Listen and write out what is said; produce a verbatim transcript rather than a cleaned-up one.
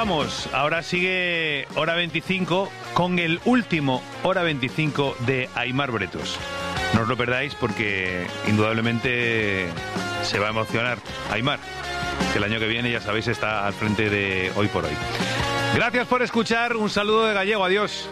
vamos. Ahora sigue Hora veinticinco con el último Hora veinticinco de Aimar Bretos. No os lo perdáis porque indudablemente se va a emocionar Aimar, que el año que viene, ya sabéis, está al frente de Hoy por Hoy. Gracias por escuchar. Un saludo de Gallego. Adiós.